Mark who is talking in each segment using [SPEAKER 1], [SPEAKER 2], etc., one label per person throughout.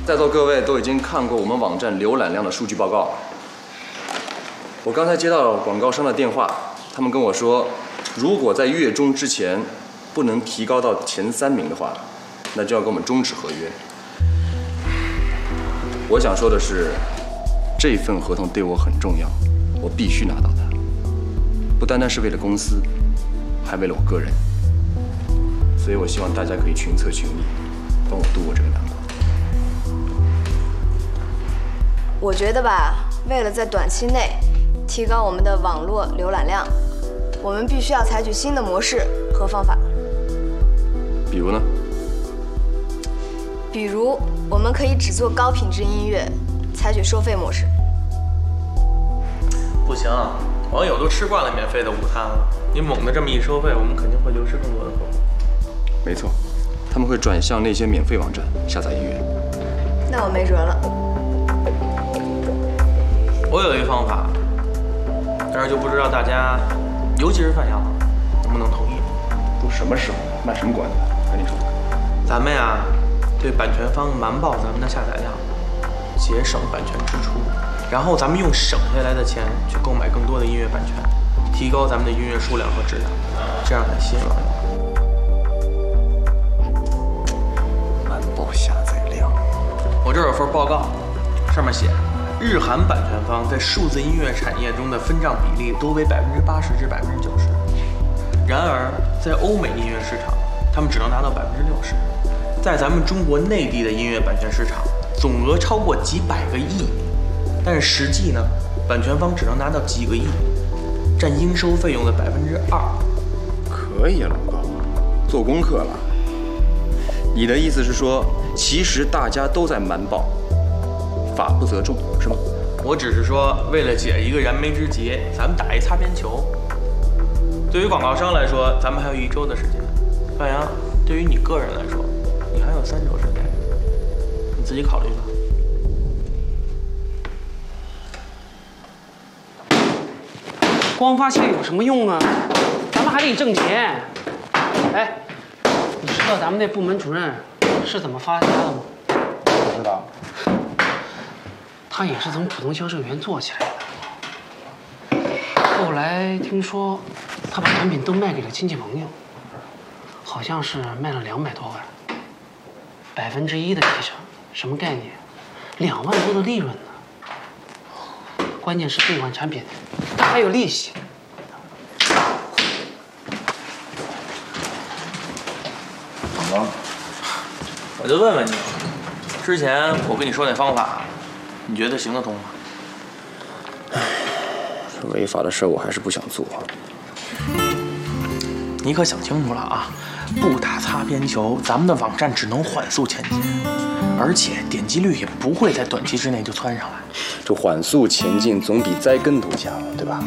[SPEAKER 1] 在座各位都已经看过我们网站浏览量的数据报告。我刚才接到广告商的电话，他们跟我说，如果在月中之前不能提高到前3名的话，那就要跟我们终止合约。我想说的是，这份合同对我很重要，我必须拿到它，不单单是为了公司，还为了我个人。所以我希望大家可以群策群力，帮我度过这个难关。
[SPEAKER 2] 我觉得吧，为了在短期内提高我们的网络浏览量，我们必须要采取新的模式和方法。
[SPEAKER 1] 比如呢？
[SPEAKER 2] 比如，我们可以只做高品质音乐，采取收费模式。
[SPEAKER 3] 不行，网友都吃惯了免费的午餐了，你猛的这么一收费，我们肯定会流失更多的客户。
[SPEAKER 1] 没错，他们会转向那些免费网站下载音乐。
[SPEAKER 2] 那我没辙了。
[SPEAKER 3] 我有一个方法，但是就不知道大家，尤其是范小航，能不能同意？
[SPEAKER 1] 都什么时候了，卖什么关子？赶紧说。
[SPEAKER 3] 咱们呀，对版权方瞒报咱们的下载量，节省版权支出，然后咱们用省下来的钱去购买更多的音乐版权，提高咱们的音乐数量和质量，这样才吸引网友。
[SPEAKER 1] 瞒报下载量。
[SPEAKER 3] 我这有份报告，上面写，日韩版权方在数字音乐产业中的分账比例都为80%至90%，然而在欧美音乐市场，他们只能拿到60%。在咱们中国内地的音乐版权市场，总额超过几百个亿，但是实际呢，版权方只能拿到几个亿，占应收费用的2%。
[SPEAKER 1] 可以，老高，做功课了。你的意思是说，其实大家都在瞒报，法不责众，是吗？
[SPEAKER 3] 我只是说，为了解一个燃眉之急，咱们打一擦边球。对于广告商来说，咱们还有1周的时间。范阳，对于你个人来说，你还有3周时间，你自己考虑吧。
[SPEAKER 4] 光发现有什么用啊？咱们还得挣钱。哎，你知道咱们那部门主任是怎么发家的吗？
[SPEAKER 1] 不知道。
[SPEAKER 4] 他也是从普通销售员做起来的。后来听说，他把产品都卖给了亲戚朋友，好像是卖了200多万，1%的提成，什么概念？2万多的利润呢。关键是这款产品，它还有利息。
[SPEAKER 1] 怎么了？
[SPEAKER 3] 我就问问你，之前我跟你说那方法，你觉得行得通吗？
[SPEAKER 1] 这违法的事我还是不想做。
[SPEAKER 3] 你可想清楚了啊！不打擦边球，咱们的网站只能缓速前进，而且点击率也不会在短期之内就窜上来。
[SPEAKER 1] 这缓速前进总比栽跟头强，对吧？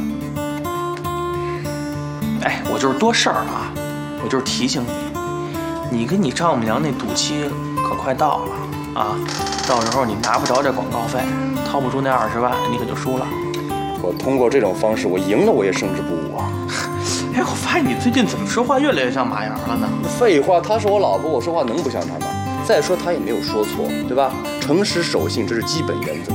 [SPEAKER 3] 哎，我就是多事儿啊，我就是提醒你，你跟你丈母娘那赌期可快到了啊！到时候你拿不着这广告费，掏不出那20万，你可就输了。
[SPEAKER 1] 我通过这种方式，我赢了我也胜之不武啊！
[SPEAKER 3] 哎，我发现你最近怎么说话越来越像马洋了呢？
[SPEAKER 1] 废话，她是我老婆，我说话能不像她吗？再说她也没有说错，对吧？诚实守信，这是基本原则。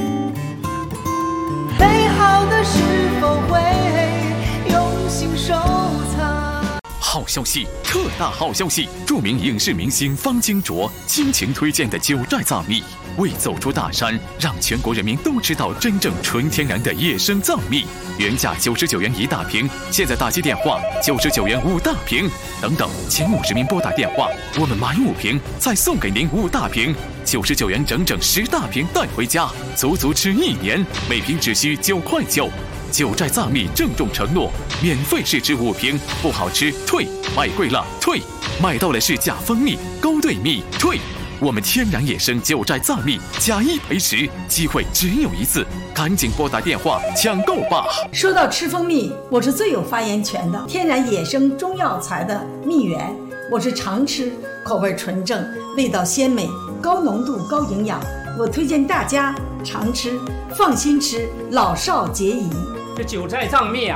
[SPEAKER 5] 美好的是否会用心收藏？
[SPEAKER 6] 好消息，特大好消息！著名影视明星方清卓倾情推荐的九寨藏蜜，为走出大山，让全国人民都知道真正纯天然的野生藏蜜。原价99元1大瓶，现在打击电话99元5大瓶。等等，前50名拨打电话，我们买5瓶再送给您5大瓶，99元整整10大瓶带回家，足足吃1年，每瓶只需9块9。九寨藏蜜郑重承诺，免费试吃5瓶，不好吃退，卖贵了退，买到了是假蜂蜜、勾兑蜜退。我们天然野生九寨藏蜜，假1赔10，机会只有一次，赶紧拨打电话抢购吧！
[SPEAKER 7] 说到吃蜂蜜，我是最有发言权的，天然野生中药材的蜜源，我是常吃，口味纯正，味道鲜美，高浓度高营养，我推荐大家常吃，放心吃，老少皆宜。
[SPEAKER 4] 这九寨藏蜜啊，